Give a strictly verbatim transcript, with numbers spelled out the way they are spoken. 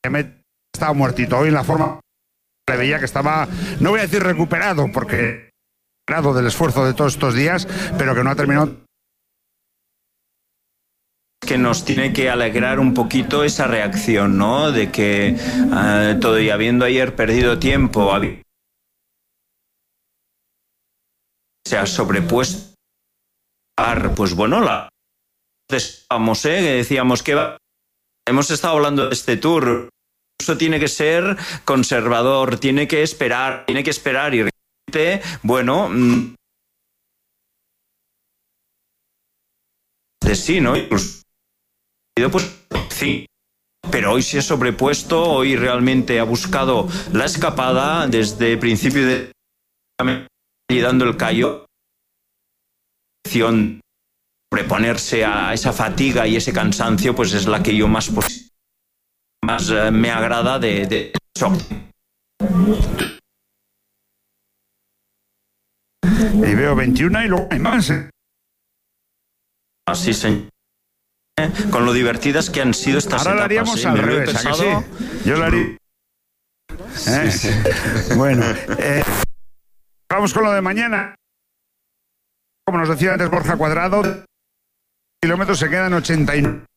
estaba muertito. Hoy en la forma le veía que estaba, no voy a decir recuperado, porque recuperado del esfuerzo de todos estos días, pero que no ha terminado. Que nos tiene que alegrar un poquito esa reacción, ¿no? De que uh, todo y habiendo ayer perdido tiempo, se ha sobrepuesto, pues bueno, la vamos, ¿eh? Que decíamos que hemos estado hablando de este tour. Eso tiene que ser conservador, tiene que esperar, tiene que esperar y realmente, bueno, de sí, ¿no? Incluso, pues sí, pero hoy se ha sobrepuesto, hoy realmente ha buscado la escapada desde principio de y dando el callo, sobreponerse a esa fatiga y ese cansancio, pues es la que yo más más eh, me agrada de, de eso. Y veo veintiuno y luego hay más. Así, señor. Con lo divertidas que han sido estas Ahora etapas. Ahora lo haríamos ¿eh? al Me revés, he pensado... ¿a que sí? Yo lo haría... ¿Eh? Sí, sí. Bueno, eh, vamos con lo de mañana. Como nos decía antes Borja Cuadrado, kilómetros se quedan ochenta y nueve.